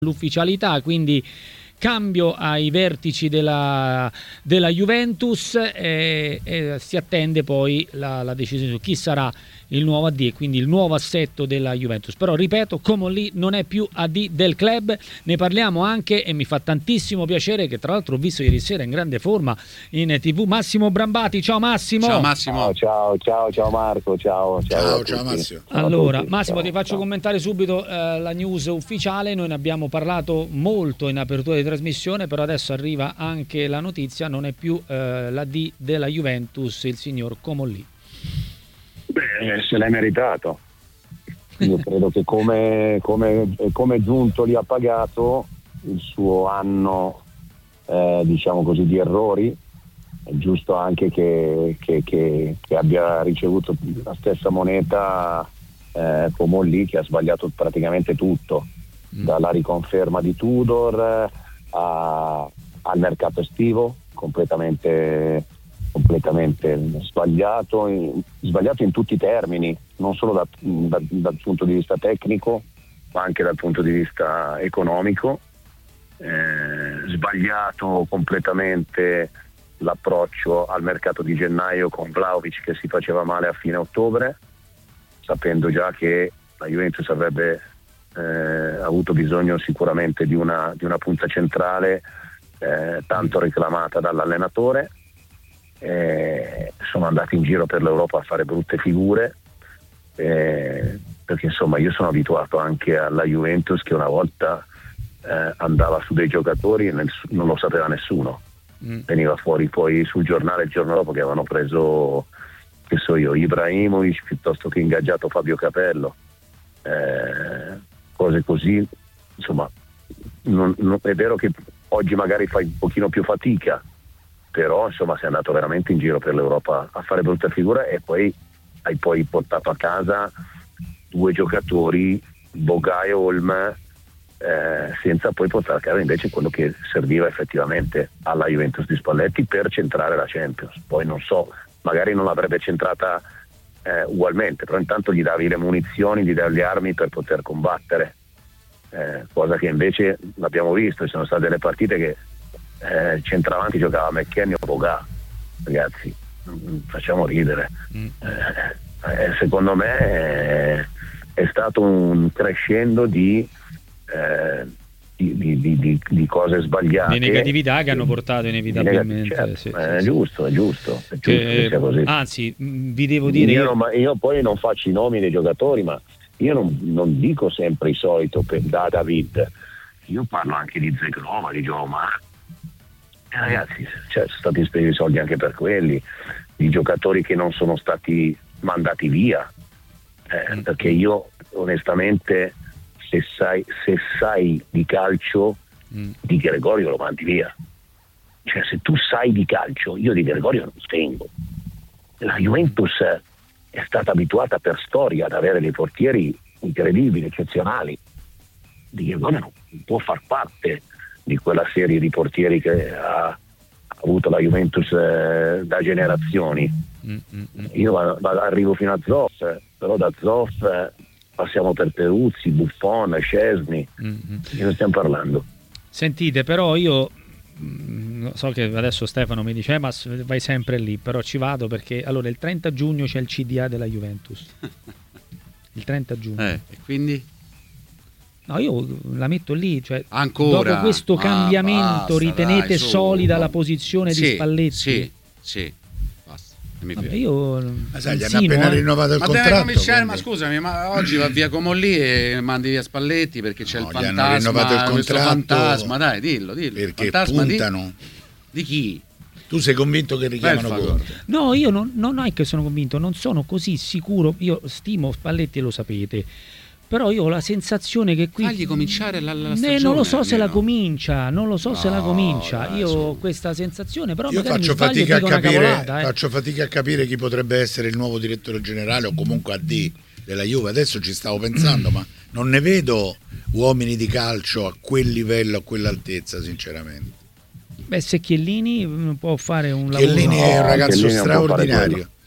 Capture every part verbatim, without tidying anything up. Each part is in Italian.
l'ufficialità, quindi cambio ai vertici della, della Juventus e, e si attende poi la, la decisione su chi sarà il nuovo A D e quindi il nuovo assetto della Juventus. Però ripeto, Comolli non è più A D del club, ne parliamo anche e mi fa tantissimo piacere che tra l'altro ho visto ieri sera in grande forma in tivù Massimo Brambati. Ciao Massimo. Ciao Massimo. Ciao ciao ciao, ciao Marco, ciao. Ciao, ciao, ciao Massimo. Allora tutti. Massimo ciao, ti faccio ciao. commentare subito eh, la news ufficiale. Noi ne abbiamo parlato molto in apertura di trasmissione, però adesso arriva anche la notizia, non è più eh, l'A D della Juventus il signor Comolli. Beh, se l'hai meritato. Io credo che come, come, come Giuntoli ha pagato il suo anno eh, diciamo così di errori, è giusto anche che, che, che, che abbia ricevuto la stessa moneta eh, Comolli, che ha sbagliato praticamente tutto, mm. dalla riconferma di Tudor a, al mercato estivo completamente completamente sbagliato in, sbagliato in tutti i termini, non solo da, da, dal punto di vista tecnico ma anche dal punto di vista economico. Eh, sbagliato completamente l'approccio al mercato di gennaio con Vlahovic che si faceva male a fine ottobre, sapendo già che la Juventus avrebbe eh, avuto bisogno sicuramente di una, di una punta centrale eh, tanto reclamata dall'allenatore. Eh, sono andati in giro per l'Europa a fare brutte figure eh, perché insomma io sono abituato anche alla Juventus che una volta eh, andava su dei giocatori e nel, non lo sapeva nessuno, mm. veniva fuori poi sul giornale il giorno dopo che avevano preso, che so io, Ibrahimovic piuttosto che ingaggiato Fabio Capello, eh, cose così, insomma non, non, è vero che oggi magari fai un pochino più fatica, però insomma sei andato veramente in giro per l'Europa a fare brutta figura e poi hai poi portato a casa due giocatori, Boga e Olm, eh, senza poi portare a casa invece quello che serviva effettivamente alla Juventus di Spalletti per centrare la Champions. Poi non so, magari non l'avrebbe centrata eh, ugualmente, però intanto gli davi le munizioni, gli davi le armi per poter combattere, eh, cosa che invece l'abbiamo visto, ci sono state delle partite che Eh, centravanti giocava McKennie o Boga, ragazzi, facciamo ridere. mm. eh, eh, secondo me è, è stato un crescendo di, eh, di, di, di, di cose sbagliate, le negatività che hanno portato inevitabilmente certo, sì, è sì, giusto, è giusto, è giusto che, che sia così. Anzi vi devo dire io, non, io poi non faccio i nomi dei giocatori, ma io non, non dico sempre il solito per, da David, io parlo anche di Zegrova, di Joe Marco. Eh, ragazzi, cioè, sono stati spesi soldi anche per quelli, i giocatori che non sono stati mandati via, eh, mm. perché io onestamente se sai, se sai di calcio mm. Di Gregorio lo mandi via, cioè se tu sai di calcio io di Gregorio non tengo. La Juventus è stata abituata per storia ad avere dei portieri incredibili, eccezionali, di Gregorio non può far parte di quella serie di portieri che ha, ha avuto la Juventus eh, da generazioni. Mm-hmm. Io vado, vado, arrivo fino a Zoff, però da Zoff eh, passiamo per Peruzzi, Buffon, Szczesny, mm-hmm. di che stiamo parlando? Sentite, però io mh, so che adesso Stefano mi dice eh, ma vai sempre lì, però ci vado perché allora il trenta giugno c'è il C D A della Juventus. Il trenta giugno. Eh, e quindi? No, io la metto lì, cioè ancora dopo questo cambiamento ah, basta, ritenete dai, solida su, la posizione sì, di Spalletti? Sì, sì, basta. Mi Vabbè, io ma sai, gli hanno appena eh. rinnovato il ma contratto. Deve cominciare, ma scusami, ma oggi va via Comolli e mandi via Spalletti perché c'è no, il fantasma, rinnovato il questo contratto fantasma, dai, dillo, dillo. Perché fantasma puntano. Di, di chi? Tu sei convinto che richiamano Conte? No, io non, non è che sono convinto, non sono così sicuro. Io stimo Spalletti, lo sapete. Però io ho la sensazione che qui fagli cominciare la, la stagione, non lo so se almeno. la comincia, non lo so no, se la comincia. Dai, io su. ho questa sensazione, però io magari faccio mi sbaglio fatica e dico a capire, una cavolata, eh. faccio fatica a capire chi potrebbe essere il nuovo direttore generale o comunque A D della Juve. Adesso ci stavo pensando, ma non ne vedo uomini di calcio a quel livello, a quell'altezza, sinceramente. Beh, se Chiellini può fare un Chiellini lavoro. è un ragazzo Chiellini straordinario.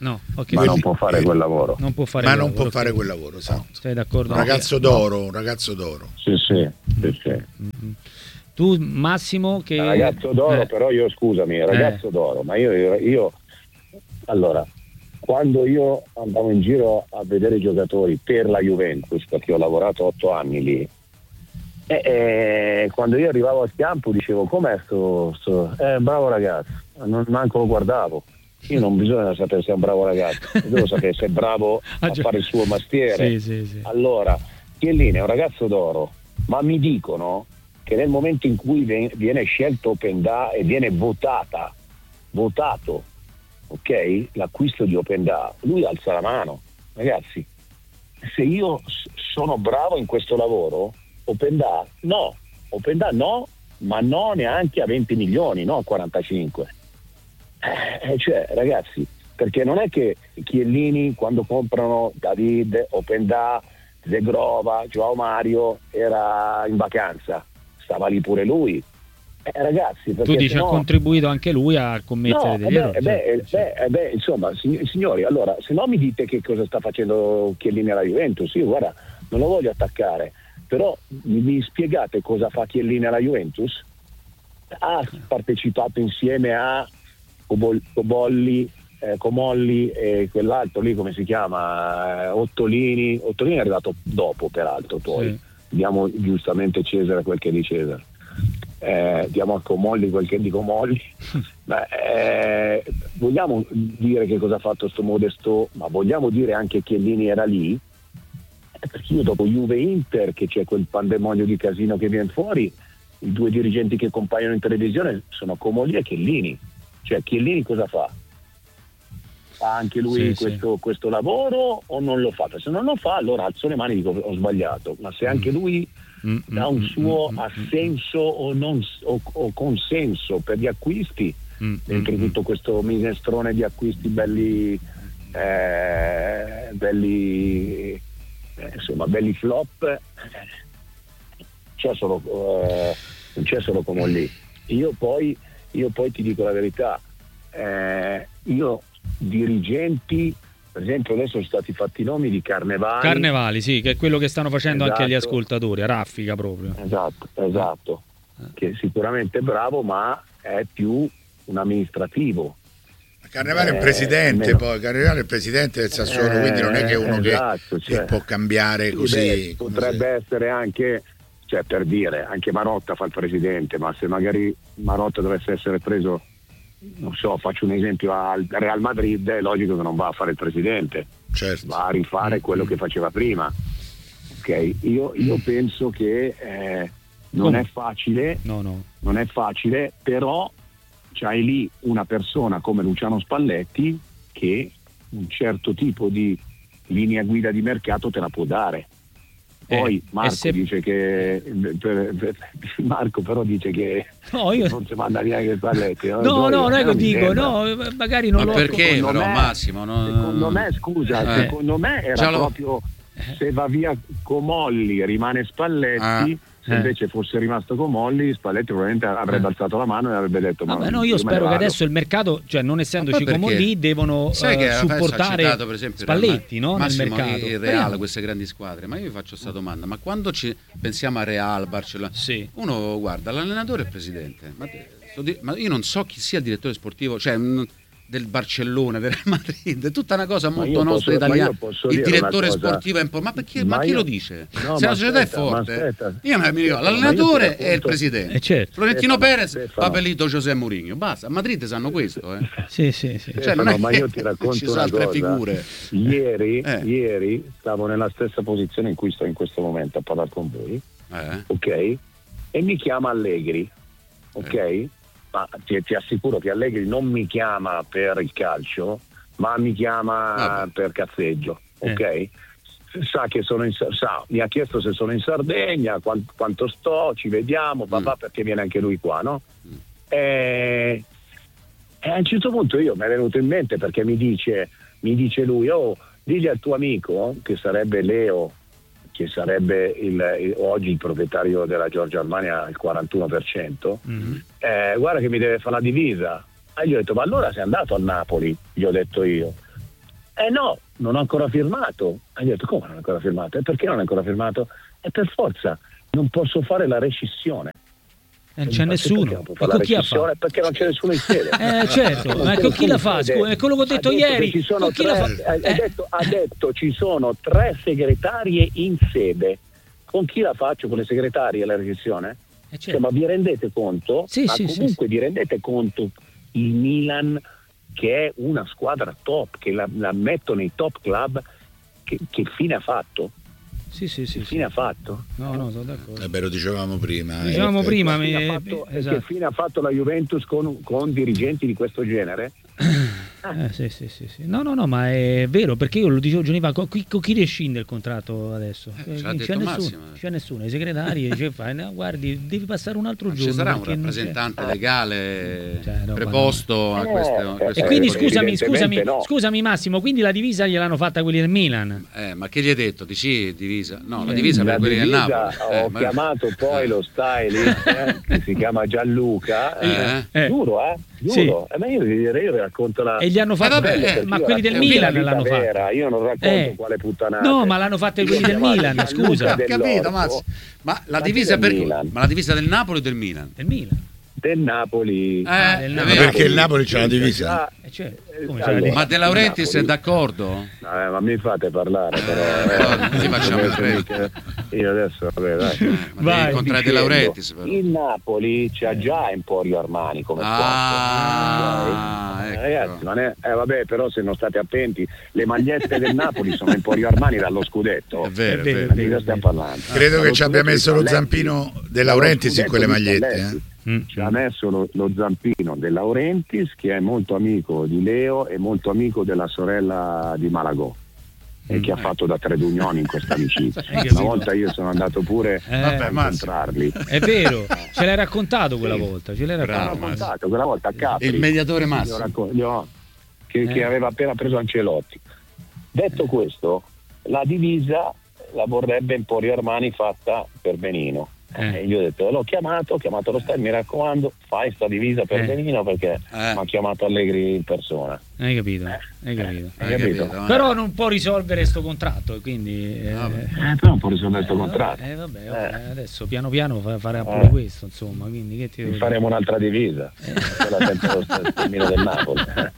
No, ok. ma non può fare quel lavoro. Non può fare ma quel non lavoro, può fare ok. quel lavoro, esatto. Sei d'accordo? Un ragazzo d'oro, un ragazzo d'oro. Sì, sì, sì, sì. Mm-hmm. Tu Massimo che Ragazzo d'oro, eh. però io scusami, ragazzo Eh. d'oro, ma io, io, io allora, quando io andavo in giro a vedere i giocatori per la Juventus, perché ho lavorato otto anni lì, e, e quando io arrivavo al campo dicevo com'è sto, sto eh, bravo ragazzo, non manco lo guardavo. Io non bisogna sapere se è un bravo ragazzo, devo sapere se è bravo a fare il suo mestiere. Sì, sì, sì. Allora, Chiellini è un ragazzo d'oro, ma mi dicono che nel momento in cui viene scelto Openda e viene votata, votato, ok, l'acquisto di Openda, lui alza la mano. Ragazzi, se io sono bravo in questo lavoro, Openda no, Openda no, ma no neanche a venti milioni, no a quarantacinque. Eh, cioè, ragazzi, perché non è che i Chiellini quando comprano David, Openda, Zegrova, Joao Mario era in vacanza, stava lì pure lui. Eh, ragazzi, tu dici sennò... ha contribuito anche lui a commettere no, degli eh errori. beh, eh sì, beh, sì. eh beh, insomma, signori, allora, se no mi dite che cosa sta facendo Chiellini alla Juventus. Io guarda, non lo voglio attaccare, però mi, mi spiegate cosa fa Chiellini alla Juventus? Ha partecipato insieme a Cobol- Cobolli, eh, Comolli e quell'altro lì come si chiama, eh, Ottolini. Ottolini è arrivato dopo peraltro, poi Sì. diamo giustamente Cesare quel che è di Cesare, eh, diamo a Comolli quel che è di Comolli. Beh, eh, vogliamo dire che cosa ha fatto sto Modesto, ma vogliamo dire anche che Chiellini era lì, eh, perché io dopo Juve Inter, che c'è quel pandemonio di casino che viene fuori, i due dirigenti che compaiono in televisione sono Comolli e Chiellini. Cioè Chiellini cosa fa? Fa anche lui sì, questo, sì. questo lavoro o non lo fa? Se non lo fa allora alzo le mani e dico ho sbagliato, ma se anche lui Mm, dà un mm, suo mm, assenso o, non, o, o consenso per gli acquisti, mm, dentro mm, tutto questo minestrone di acquisti belli eh, belli eh, insomma belli flop, eh, c'è solo eh, non c'è solo come lì. Io poi io poi ti dico la verità, eh, io dirigenti, per esempio adesso sono stati fatti i nomi di Carnevali. Carnevali, sì, che è quello che stanno facendo Esatto. anche gli ascoltatori, a raffica proprio. Esatto, esatto, che sicuramente è bravo, ma è più un amministrativo. Carnevale è un Eh, presidente, almeno. poi Carnevale è il presidente del Sassuolo, Eh, quindi non è che è uno esatto, che, cioè, che può cambiare così. beh, come potrebbe se- essere anche, cioè per dire, anche Marotta fa il presidente, ma se magari Marotta dovesse essere preso, non so, faccio un esempio al Real Madrid, è logico che non va a fare il presidente, Certo. va a rifare quello che faceva prima. Ok, io, io penso che eh, non Come? è facile, No, no. non è facile, però c'hai lì una persona come Luciano Spalletti che un certo tipo di linea guida di mercato te la può dare. Poi Eh, Marco e se- dice che per- per- Marco però dice che No, io... non si manda neanche Spalletti. No, no, non è che non mi dico, sembra. no, magari non Ma lo... perché secondo però me- Massimo? Non... Secondo me, scusa, Eh. secondo me era Già lo- proprio se va via Comolli rimane Spalletti, Ah. se Eh. invece fosse rimasto Comolli Spalletti probabilmente avrebbe Eh. alzato la mano e avrebbe detto Vabbè, ma no, io me spero ne che vado. adesso il mercato, cioè non essendoci Ma poi come perché? lì, devono Sai che eh, adesso ha supportare citato, per esempio, il Spalletti, Real- no, Massimo, nel mercato. il Speriamo. Real, queste grandi squadre, ma io vi faccio questa domanda, ma quando ci pensiamo a Real, Barcellona, Sì. uno guarda l'allenatore e il presidente, ma, te- sto di- ma io non so chi sia il direttore sportivo, cioè mh, del Barcellona, del Real Madrid, è tutta una cosa Ma molto io posso- nostra ma italiana. io posso Il dire direttore una cosa. sportivo è un po', ma perché? Ma, Ma chi io- lo dice? No, Se ma la società aspetta, è ma forte, aspetta. io mi ricordo, Ma io ti l'allenatore racconto- e il presidente. Eh, certo. Florentino Stefano, Perez, Stefano. Papelito José Mourinho, basta. A Madrid sanno questo, eh. Sì, sì, sì. Cioè, non è ma che io ti racconto ci sono una altre cosa. figure. Ieri, Eh. ieri stavo nella stessa posizione in cui sto in questo momento a parlare con voi, Eh. ok? E mi chiama Allegri, ok? Eh. Ma ti, ti assicuro che Allegri non mi chiama per il calcio, ma mi chiama Vabbè. per cazzeggio, Eh. ok? Sa che sono in Sa- sa, mi ha chiesto se sono in Sardegna, quan- quanto sto, ci vediamo, papà, Mm. perché viene anche lui qua, no? Mm. E, e a un certo punto io mi è venuto in mente perché mi dice, mi dice lui, oh, digli al tuo amico, che sarebbe Leo, che sarebbe il, il- oggi il proprietario della Giorgio Armani al quarantuno per cento, Mhm. eh, guarda che mi deve fare la divisa. E gli ho detto, ma allora sei andato a Napoli? Gli ho detto io. Eh no, non ho ancora firmato. Hai detto, come non ho ancora firmato? E perché non ho ancora firmato? E per forza, non posso fare la rescissione. Eh, non c'è nessuno. Ma con chi ha fatto? Perché non c'è nessuno in sede. Eh certo, ma con chi la fa? È quello che ho detto, detto ieri. Ci sono tre, la fa? Ha, eh. detto, ha detto ci sono tre segretarie in sede. Con chi la faccio? Con le segretarie la rescissione? Eh certo. Cioè, ma vi rendete conto? Sì, ma sì, comunque sì, vi rendete conto il Milan, che è una squadra top, che la, la metto nei top club, che, che fine ha fatto? Sì, sì, sì. Che fine sì. ha fatto? No, no, sono d'accordo. Eh beh, lo dicevamo prima. Dicevamo eh, prima, che, mi... fine fatto, esatto. che fine ha fatto la Juventus con, con dirigenti di questo genere? Eh, sì, sì, sì, sì. No, no, no, ma è vero, perché io lo dicevo giorni fa, con chi, con chi rescinde il contratto adesso? Eh, eh, c'è, nessuno, c'è nessuno, i segretari dice, fai, no, guardi, devi passare un altro non giorno. Ci sarà un rappresentante legale cioè, no, preposto a queste, eh, a queste e quindi eh, scusami, scusami, no. scusami Massimo, quindi la divisa gliel'hanno fatta quelli del Milan? Eh, ma che gli hai detto? Dici divisa? No, la Eh, divisa La per quelli del divisa, Napoli. ho Eh, ma- chiamato poi eh. lo stylist eh, che si chiama Gianluca, eh, Eh. Eh. giuro, eh, giuro. Eh, ma io, io vi racconto la... E gli hanno fatto, Eh, vabbè, eh, perché ma io quelli del racconto Milan la vita l'hanno vera, fatta. io non racconto Eh. quale puttanata. No, ma l'hanno fatta quelli del Milan, scusa. Ho capito, Mazzi. Ma la Ma divisa chi per del Milan? ma la divisa del Napoli o del Milan? Del Milan. Del Napoli. Eh, Ah, del è Napoli. vero. Perché il Napoli c'ha la divisa? Ah, Eh, cioè, eh, come allora, Ma De Laurentiis Napoli. è d'accordo? Eh, ma mi fate parlare però. Eh, Eh, così facciamo il Dovete re. mica- Io adesso, vabbè, dai. Eh, ma Vai, devi incontrare De Dicendo, Laurentiis però. il Napoli c'ha già Emporio Armani come Ah, sponsor. ecco. Ragazzi, ma ne- eh, vabbè, però se non state attenti, le magliette del Napoli sono Emporio Armani dallo scudetto. È vero, È è vero, vero. Ma di cosa stiamo parlando? Credo che Dallo ci abbia scudetto messo di lo Spalletti. zampino De Dallo Laurentiis in scudetto quelle di magliette. Spalletti. Eh? Mm. Ci ha messo lo, lo zampino De Laurentiis, che è molto amico di Leo e molto amico della sorella di Malagò, e che ha fatto da Tredugnoni in questa amicizia. Hai Una capito? volta io sono andato pure Eh, a vabbè, Massimo. incontrarli. È vero, ce l'hai raccontato quella Sì. volta, ce l'hai Bravo, raccontato. Ho raccontato quella volta a Capri. Il mediatore Gli ho Massimo. racco- gli ho- che, Eh. che aveva appena preso Ancelotti. Detto questo, la divisa la vorrebbe Emporio Armani fatta per Benino. Eh. E io ho detto, l'ho chiamato, ho chiamato lo stadio, mi raccomando, fai sta divisa per Eh. Benino, perché Eh. mi ha chiamato Allegri in persona. Hai capito? Eh. Hai capito. Hai Hai capito? capito? Però non può risolvere sto contratto, quindi eh, Vabbè. Eh, però un po' risolto il eh, contratto. vabbè, eh, vabbè, vabbè, Eh. adesso piano piano fa- farà pure Eh. questo, insomma, quindi che ti devo dire? Faremo un'altra divisa, quella senza lo stermino del Napoli.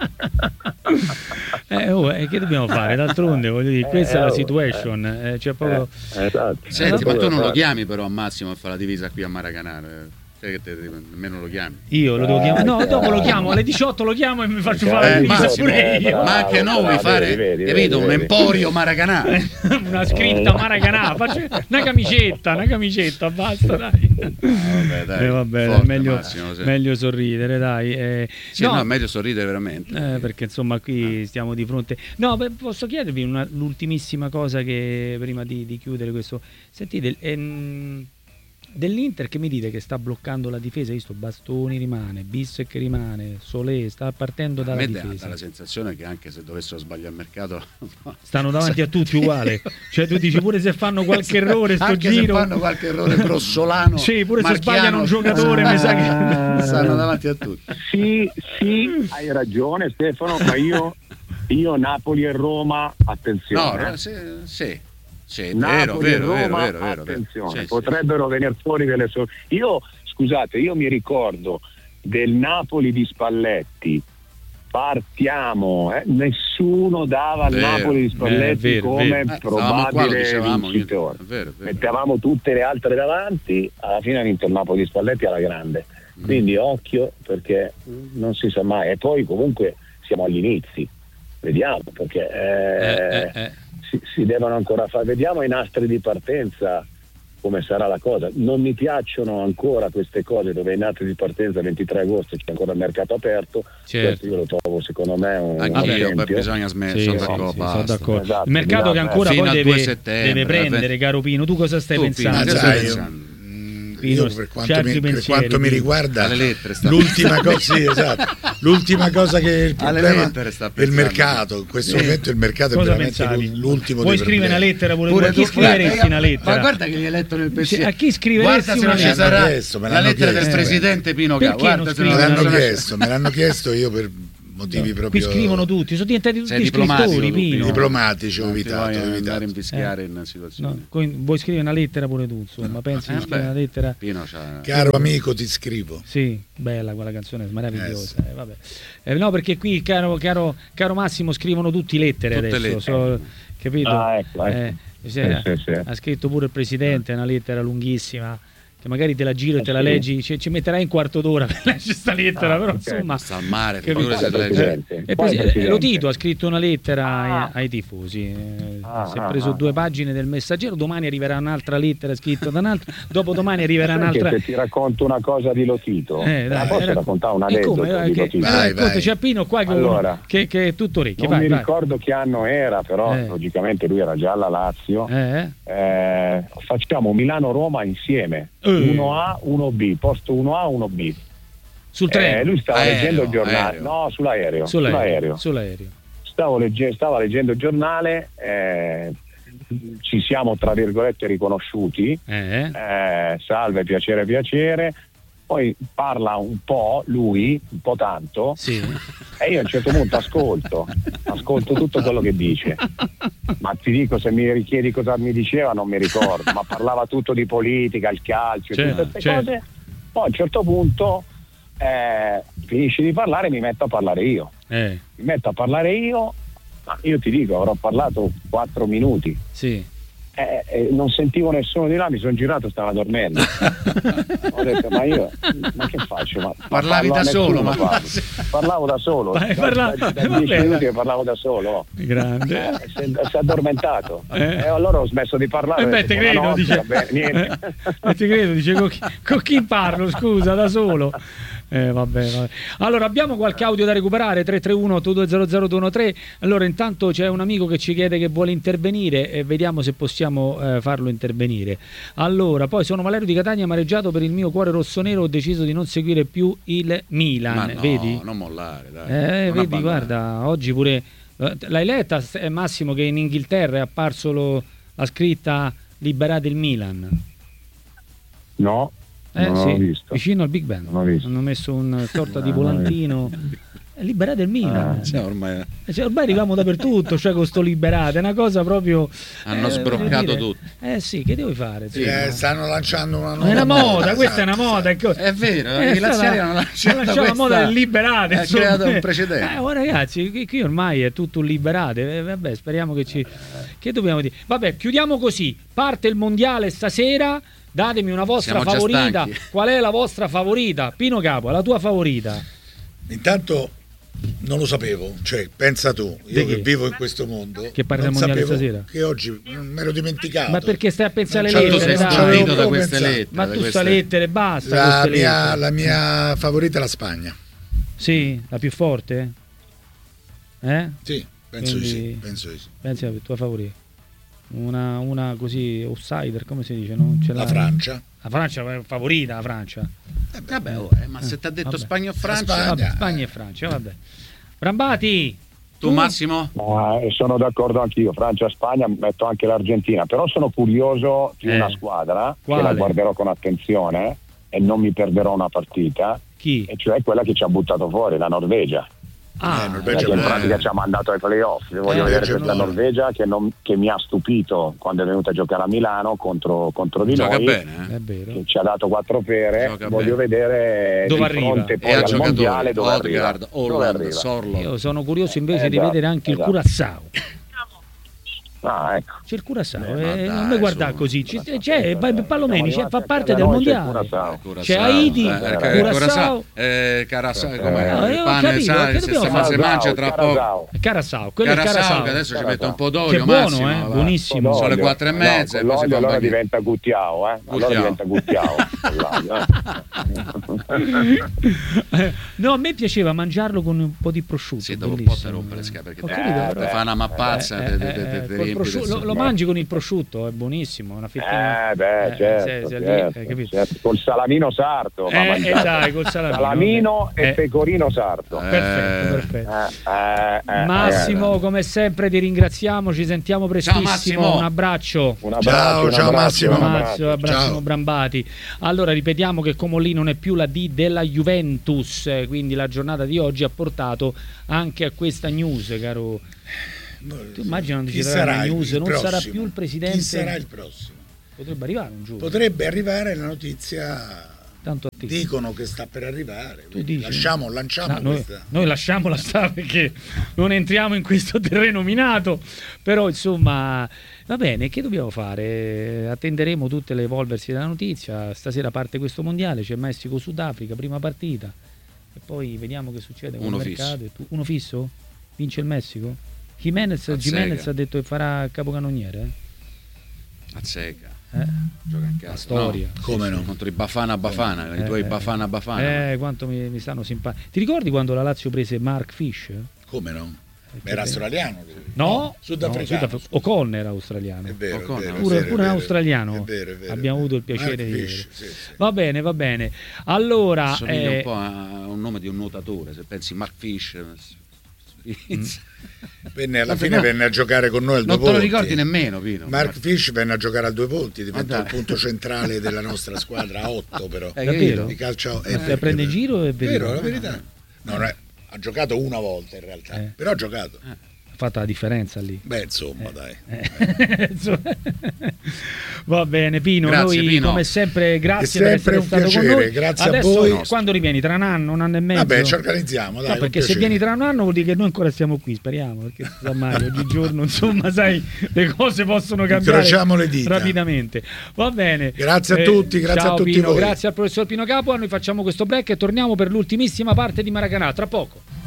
Eh, oh, eh, che dobbiamo fare? D'altronde, voglio dire, Eh, questa è la oh, situation, eh, cioè proprio... Eh, esatto. Senti, Eh, ma tu non lo fare. chiami però a Massimo a fare la divisa qui a Maracanã? eh? Sai che te, nemmeno lo chiami. Io lo devo Eh, chiamare, no, chiaro. dopo lo chiamo, alle diciotto lo chiamo e mi faccio Eh, fare la divisa Massimo, pure eh, io. bravo. Ma anche noi vuoi bravo, fare, vedi, vedi, capito? vedi, Un vedi. emporio Maracanã. Una scritta Maracanã, faccio una camicetta, una camicetta, basta, dai. vabbè, dai, Eh, vabbè, forte, meglio, Massimo, sì. meglio sorridere, dai. eh. Sì, no, no, è meglio sorridere veramente. eh, perché insomma qui stiamo di fronte. No, beh, posso chiedervi una- l'ultimissima cosa che prima di, di chiudere questo. Sentite, ehm, dell'Inter che mi dite che sta bloccando la difesa, visto Bastoni rimane, Bissek rimane, Solé sta partendo A dalla me dà difesa. la sensazione che anche se dovessero sbagliare il mercato Stanno davanti a tutti uguale. Cioè tu dici pure se fanno qualche errore sto anche giro. se fanno qualche errore grossolano, Sì, pure se marchiano, sbagliano un giocatore, mi sa che- stanno davanti a tutti. Sì, sì, hai ragione Stefano, ma io, io Napoli e Roma, No, attenzione. no, sì, sì, sì, è vero, Napoli vero, e vero, Roma, vero, vero, vero. attenzione, Sì, sì. potrebbero venire fuori delle sor- Io, scusate, io mi ricordo del Napoli di Spalletti. Partiamo, eh? Nessuno dava al Vero, Napoli di Spalletti eh, vero, come vero. Eh, stavamo qua, lo probabile dicevamo, vincitore. è vero, è vero. Mettevamo tutte le altre davanti, alla fine ha vinto il Napoli di Spalletti alla grande. Mm. Quindi occhio, perché non si sa mai. E poi comunque siamo agli inizi, vediamo, perché eh, Eh, eh, eh. Si, si devono ancora fare. Vediamo i nastri di partenza come sarà la cosa. Non mi piacciono ancora queste cose dove i nastri di partenza ventitré agosto c'è ancora il mercato aperto. Certo. Questo io lo trovo secondo me un Anch'io, esempio. beh, bisogna smettere, Sì, sono sì, d'accordo, sì, sono basta. d'accordo. Esatto, Il mercato che bisogna- ancora fino poi al deve, due settembre, deve prendere, eh, caro Pino. Tu cosa stai Tu, Pino, pensando? che Ma stai sai, pensando? io, Pino, io per quanto, certi mi, per pensieri, quanto mi Pino. riguarda, Alle lettere sta l'ultima cosa, sì, esatto. L'ultima cosa che il Alle problema lettere sta è il pensando. mercato. In questo Sì. momento il mercato è Cosa veramente pensavi? l'ultimo Puoi dei scrivere una problemi. lettera pure, Pure tu? A chi tu, scriveresti guarda, una lettera? Ma guarda che gli hai letto nel pensiero. A chi scriveresti Guarda se una non ci lettera? sarà chiesto, me la l'hanno lettera chiesto. del presidente Pino Perché Ca. Guarda non se scrivi Me non una l'hanno se non- chiesto, me l'hanno chiesto io per motivi no. proprio... Qui scrivono tutti, sono diventati tutti Sei diplomatico, scrittori, tu, Pino. Diplomatici, ho Non ti evitato, vuoi ho evitato. andare a invischiare Eh. in situazioni. No, coi- vuoi scrivere una lettera pure tu, insomma, pensi Eh, di scrivere beh. una lettera? Pino c'ha... Caro amico, ti scrivo. Sì, bella quella canzone, meravigliosa. Eh, sì. eh, vabbè. Eh, no, perché qui, caro, caro, caro Massimo, scrivono tutti lettere Tutte adesso, lettere. so- capito? Ah, ecco, ecco. Eh, sì, Sì, sì, sì. Ha scritto pure il presidente una lettera lunghissima, che magari te la giro e te la sì. leggi, ci, ci metterai un quarto d'ora per leggere sta lettera, Ah, però ok. insomma... Sta al mare, Capito? figure se Quale legge. presidente? E Quale poi, eh, presidente? lo Tito ha scritto una lettera Ah. ai, ai tifosi, eh, Ah, si è ah, preso ah, due ah. pagine del Messaggero, domani arriverà un'altra lettera scritta da un altro, dopodomani arriverà Perché un'altra... se ti racconto una cosa di Lotito, Eh, la dai, posso racc- raccontare un e aneddoto come? Eh, di che- Lotito? eh, Vai, raccontaci vai. a Pino qua che, uno- Allora, che, che è tutto orecchie, Non vai, mi vai. ricordo che anno era, però Eh. logicamente lui era già alla Lazio. Eh? Eh, facciamo Milano-Roma insieme, Eh. uno A, uno B, posto uno A, uno B. Sul Eh, treno? lui stava Aereo, leggendo il giornale, aereo. no, sull'aereo. Sull'aereo. sull'aereo. Sull'aereo. Stavo legge- stava leggendo il giornale, eh, ci siamo tra virgolette riconosciuti, Eh? eh, salve, piacere, piacere. Poi parla un po' lui, un po' tanto, Sì. e io a un certo punto ascolto, ascolto tutto quello che dice. Ma ti dico, se mi richiedi cosa mi diceva non mi ricordo, ma parlava tutto di politica, il calcio, Certo, tutte queste certo. cose. Poi a un certo punto eh, finisci di parlare e mi metto a parlare io. Eh, Mi metto a parlare io, ma io ti dico, avrò parlato quattro minuti. sì. Eh, eh, non sentivo nessuno di là, mi sono girato, stava dormendo. Ho detto, ma io, ma che faccio? Ma, ma Parlavi parlo a da solo, nessuno, ma- parlo. Parlavo da solo, Vai, da, parla- da, da vabbè, dieci minuti dai. che parlavo da solo. Grande. Eh, si, è, si è addormentato. Eh. E allora ho smesso di parlare. Eh ho beh, detto, te credo, buonanotte, dice. va bene, niente. Eh, te credo, dice con chi, con chi parlo, scusa, da solo. Eh, vabbè, vabbè. Allora, abbiamo qualche audio da recuperare? tre tre uno otto due zero zero due uno tre. Allora, intanto c'è un amico che ci chiede che vuole intervenire e vediamo se possiamo eh, farlo intervenire. Allora, poi sono Valerio di Catania, amareggiato per il mio cuore rossonero, ho deciso di non seguire più il Milan. Ma no, Vedi? non mollare, dai. Eh, Non vedi, abbandonare. guarda, oggi pure eh, l'hai letta, eh, Massimo, che in Inghilterra è apparso lo- la scritta liberate il Milan. No, Eh, non sì, l'ho visto. vicino al Big Ben Non l'ho visto. hanno messo una sorta di No, non l'ho volantino. Eh, liberate il Milan. Ah, Cioè, ormai Eh, cioè, ormai arriviamo dappertutto, cioè con sto liberate, è una cosa proprio. hanno eh, sbroccato voglio dire, tutto. Eh sì, che devo fare? Sì, Eh, no. stanno lanciando una nuova È una moda, esatto, questa è una moda. ecco. È vero, Eh, i laziali hanno stata- lanciato hanno lanciato la questa- moda del liberate. ha insomma. creato un precedente. Eh, oh, ragazzi, qui, qui ormai è tutto un liberate. eh, vabbè, speriamo che ci. Che dobbiamo dire? Vabbè, chiudiamo così. Parte il mondiale stasera. Datemi una vostra Siamo già favorita. stanchi. Qual è la vostra favorita? Pino Capo, la tua favorita? Intanto non lo sapevo, cioè pensa tu, Di io che? che vivo in questo mondo, Che parte non del mondiale sapevo stasera? che oggi mi ero dimenticato. Ma perché stai a pensare Non alle c'avevo- Tu sei lettere? non dai? stupito da c'avevo queste pensato. lettere. Ma da tu queste- sta lettere, basta. la queste mia, lettere. la mia favorita è la Spagna. Sì, la più forte? Eh? Sì, penso Quindi- di sì, penso di sì. Pensi alla tua favorita? Una, una così outsider, come si dice? Non ce La l'ha- Francia. La Francia è favorita, la Francia. Vabbè, oh, eh, ma se ti ha detto Vabbè. Spagna o Francia, Spagna. Vabbè, Spagna e Francia, vabbè. Brambati! tu Massimo? Ma eh, sono d'accordo anch'io, Francia, Spagna, metto anche l'Argentina, però sono curioso di Eh. una squadra Quale? che la guarderò con attenzione e non mi perderò una partita, Chi? e cioè quella che ci ha buttato fuori, la Norvegia. Ah, Eh, Norvegia Quella che in buona. pratica ci ha mandato ai playoff. Io voglio Eh, vedere Norvegia questa buona. Norvegia che, non- che mi ha stupito quando è venuta a giocare a Milano contro, contro di Gioca noi, bene, eh? è vero. che ci ha dato quattro pere. Gioca Voglio bene. vedere Dove di arriva? fronte poi E a al giocatori, mondiale dove arriva. Odegaard, Dove Holland, arriva. Sorlo. Io sono curioso invece Eh, di esatto, vedere anche il esatto. Curaçao. Ah, ecco. C'è il Curaçao, Beh, ma eh, dai, non mi guardare su. così. Ci- C'è, c'è Palomeni, c'è- fa parte Da del noi c'è il mondiale. Curaçao. Curaçao. C'è Haiti, eh, Curaçao. Curaçao, eh, Carasau, Eh, come no, io il ho pane capito, sa- che se dobbiamo si fare? si mangia tra poco. Carasau. Curaçao, quello è il Carasau, Curaçao. che adesso ci Carasau. mette un po' Che d'olio, è buono, Massimo, eh, va. buonissimo. Sono le quattro e No, mezza, con e poi si l'olio fa un allora bagnino. diventa guttiao, eh? Allora Guttiao. diventa guttiao. con l'olio, eh. No, a me piaceva mangiarlo con un po' di prosciutto. Sì, dopo un po' te bellissimo. rompe le scatole, perché Ho te- capito, eh, te però- fa una mappazza, Eh, te- te- eh, te- te- eh, te col riempi prosciutto- di- lo, lo mangi con il prosciutto, è buonissimo, una fettina. Eh beh, Eh, certo, se- se lì, certo, hai capito? certo. Col salamino sardo. va Eh, eh, mangiato. dai, col salamino. Salamino Eh, e pecorino sardo. Eh, Perfetto, perfetto. Eh, eh, eh, Massimo, eh. come sempre ti ringraziamo, ci sentiamo prestissimo. Massimo. Un abbraccio. Un abbraccio, Ciao, un ciao, abbraccio, Massimo. un abbraccio. Massimo, abbraccio Ciao. Brambati. Allora ripetiamo che Comolli non è più la D D della Juventus, quindi la giornata di oggi ha portato anche a questa news, caro. Tu immagina non ci sarà la news, non prossimo? sarà più il presidente. Chi sarà il prossimo? Potrebbe arrivare un giorno. Potrebbe arrivare la notizia. Tanto a te. Dicono che sta per arrivare. Tu dici? Lasciamo, lanciamo No, noi, questa. noi lasciamola stare perché non entriamo in questo terreno minato. Però insomma, va bene, che dobbiamo fare? Attenderemo tutte le evolversi della notizia. Stasera parte questo mondiale, c'è Messico-Sudafrica, prima partita. E poi vediamo che succede con Uno il mercato. E tu- Uno fisso? Vince il Messico? Jimenez, Jimenez ha detto che farà capocannoniere? Eh? A secca. Eh? Gioca in casa. La storia. No, Come no? Contro i Bafana Bafana, i tuoi Eh, Bafana Bafana. Eh, quanto mi, mi stanno simpatici. Ti ricordi quando la Lazio prese Mark Fish? Come no? Era australiano lui. No, Sudafricano. no, Sudaf- Ocon era australiano. È vero, è Ocon, vero, è Pure, vero, pure è vero. australiano. È vero, è vero. Abbiamo avuto il piacere Mark di Fish, vedere. sì, sì. Va bene, va bene. Allora, Somiglia eh, un po' a un nome di un nuotatore, se pensi Mark Fish. Venne, alla Ma fine no, venne a giocare con noi al Due non te lo Volti. ricordi nemmeno, Pino. Mark Fish venne a giocare al Due Volti, diventò Ma il dai. punto centrale della nostra squadra a otto però. Eh, davvero? Di calcio Eh, se prende in giro è vero, vero. la verità. No, no, ha giocato una volta in realtà, Eh. però ha giocato. Ha fatto la differenza lì. Beh, insomma, dai. Eh. Insomma. Va bene, Pino. Grazie, noi Pino. come sempre, grazie È per sempre essere un stato piacere, con noi. grazie a Adesso, voi. quando rivieni? Tra un anno, un anno e mezzo? Vabbè, ci organizziamo, dai. No, con perché se piacere. vieni tra un anno vuol dire che noi ancora stiamo qui, speriamo, perché si sa mai, oggigiorno insomma sai, le cose possono cambiare Incrociamo le dita. rapidamente. Va bene. Grazie a tutti, grazie ciao a tutti Pino, voi. grazie al professor Pino Capua, noi facciamo questo break e torniamo per l'ultimissima parte di Maracanà, tra poco.